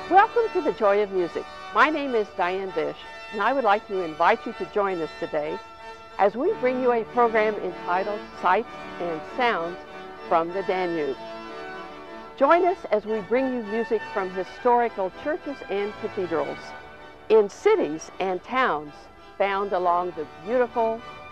Welcome to the Joy of Music. My name is Diane Bish, and I would like to invite you to join us today as we bring you a program entitled Sights and Sounds from the Danube. Join us as we bring you music from historical churches and cathedrals in cities and towns found along the beautiful